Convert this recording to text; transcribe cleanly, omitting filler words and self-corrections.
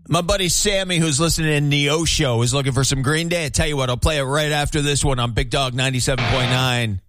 My buddy Sammy, who's listening in Neosho, is looking for some Green Day. I tell you what, I'll play it right after this one on Big Dog 97.9.